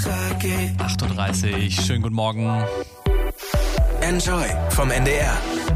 8:30 schönen guten Morgen. Enjoy vom NDR.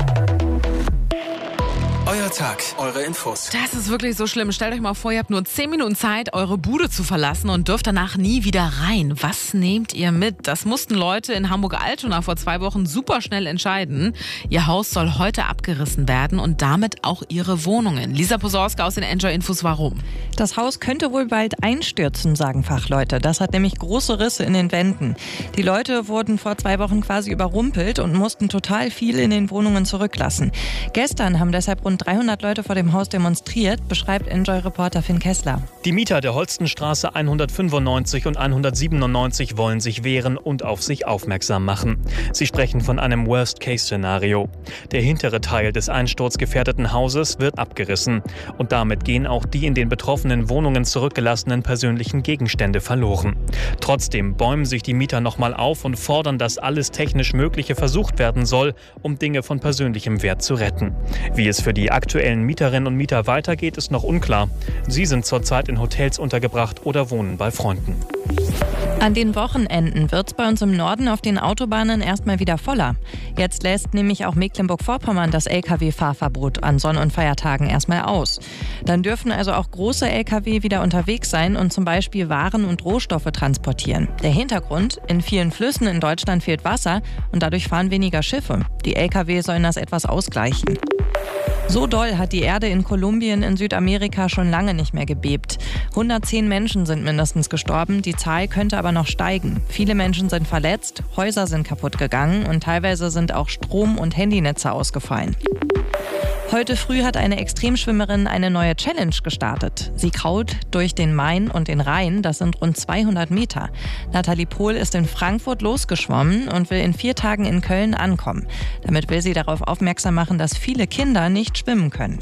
Euer Tag, eure Infos. Das ist wirklich so schlimm. Stellt euch mal vor, ihr habt nur 10 Minuten Zeit, eure Bude zu verlassen und dürft danach nie wieder rein. Was nehmt ihr mit? Das mussten Leute in Hamburg-Altona vor 2 Wochen super schnell entscheiden. Ihr Haus soll heute abgerissen werden und damit auch ihre Wohnungen. Lisa Posorska aus den Enjoy-Infos, warum? Das Haus könnte wohl bald einstürzen, sagen Fachleute. Das hat nämlich große Risse in den Wänden. Die Leute wurden vor 2 Wochen quasi überrumpelt und mussten total viel in den Wohnungen zurücklassen. Gestern haben deshalb rund 300 Leute vor dem Haus demonstriert, beschreibt Enjoy-Reporter Finn Kessler. Die Mieter der Holstenstraße 195 und 197 wollen sich wehren und auf sich aufmerksam machen. Sie sprechen von einem Worst-Case-Szenario. Der hintere Teil des einsturzgefährdeten Hauses wird abgerissen. Und damit gehen auch die in den betroffenen Wohnungen zurückgelassenen persönlichen Gegenstände verloren. Trotzdem bäumen sich die Mieter nochmal auf und fordern, dass alles technisch Mögliche versucht werden soll, um Dinge von persönlichem Wert zu retten. Wie es für die aktuellen Mieterinnen und Mieter weitergeht, ist noch unklar. Sie sind zurzeit in Hotels untergebracht oder wohnen bei Freunden. An den Wochenenden wird es bei uns im Norden auf den Autobahnen erstmal wieder voller. Jetzt lässt nämlich auch Mecklenburg-Vorpommern das Lkw-Fahrverbot an Sonn- und Feiertagen erstmal aus. Dann dürfen also auch große Lkw wieder unterwegs sein und zum Beispiel Waren und Rohstoffe transportieren. Der Hintergrund: in vielen Flüssen in Deutschland fehlt Wasser und dadurch fahren weniger Schiffe. Die Lkw sollen das etwas ausgleichen. So doll hat die Erde in Kolumbien in Südamerika schon lange nicht mehr gebebt. 110 Menschen sind mindestens gestorben, die Zahl könnte aber noch steigen. Viele Menschen sind verletzt, Häuser sind kaputt gegangen und teilweise sind auch Strom- und Handynetze ausgefallen. Heute früh hat eine Extremschwimmerin eine neue Challenge gestartet. Sie krault durch den Main und den Rhein, das sind rund 200 Meter. Nathalie Pohl ist in Frankfurt losgeschwommen und will in 4 Tagen in Köln ankommen. Damit will sie darauf aufmerksam machen, dass viele Kinder nicht schwimmen können.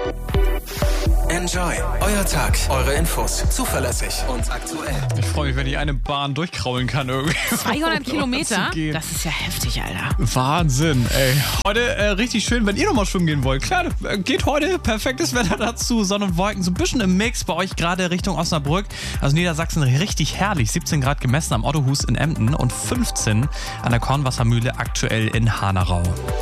Enjoy, euer Tag, eure Infos. Zuverlässig und aktuell. Ich freue mich, wenn ich eine Bahn durchkraulen kann irgendwie. 200 Kilometer? Das ist ja heftig, Alter. Wahnsinn, ey. Heute richtig schön, wenn ihr nochmal schwimmen gehen wollt. Klar, geht heute. Perfektes Wetter dazu. Sonne und Wolken, so ein bisschen im Mix bei euch gerade Richtung Osnabrück. Also Niedersachsen richtig herrlich. 17 Grad gemessen am Ottohus in Emden und 15 an der Kornwassermühle aktuell in Hanarau.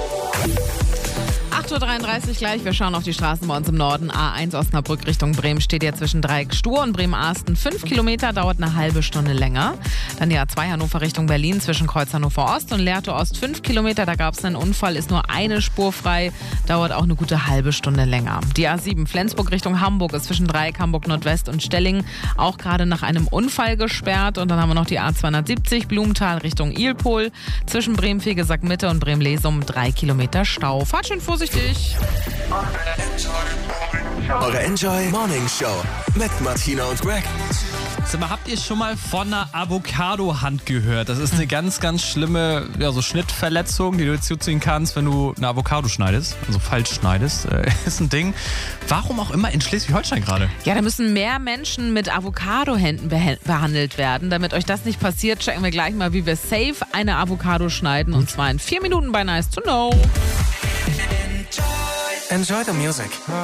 8:33 Uhr gleich. Wir schauen auf die Straßen bei uns im Norden. A1 Osnabrück Richtung Bremen steht ja zwischen Dreieck-Stur und Bremen-Arsten. 5 Kilometer, dauert eine halbe Stunde länger. Dann die A2 Hannover Richtung Berlin zwischen Kreuz Hannover Ost und Lehrte Ost. 5 Kilometer, da gab es einen Unfall, ist nur eine Spur frei, dauert auch eine gute halbe Stunde länger. Die A7 Flensburg Richtung Hamburg ist zwischen Dreieck Hamburg Nordwest und Stellingen auch gerade nach einem Unfall gesperrt. Und dann haben wir noch die A270 Blumenthal Richtung Ilpol zwischen Bremen-Fegesack Mitte und Bremen-Lesum 3 Kilometer Stau. Fahrt schön vorsichtig. Eure Enjoy Morning Show mit Martina und Greg. Sag mal, habt ihr schon mal von einer Avocado-Hand gehört? Das ist eine ganz, ganz schlimme so Schnittverletzung, die du jetzt zuziehen kannst, wenn du eine Avocado schneidest, also falsch schneidest. Ist ein Ding. Warum auch immer in Schleswig-Holstein gerade? Ja, da müssen mehr Menschen mit Avocado-Händen behandelt werden. Damit euch das nicht passiert, checken wir gleich mal, wie wir safe eine Avocado schneiden. Und zwar in 4 Minuten bei Nice to Know. Enjoy the music.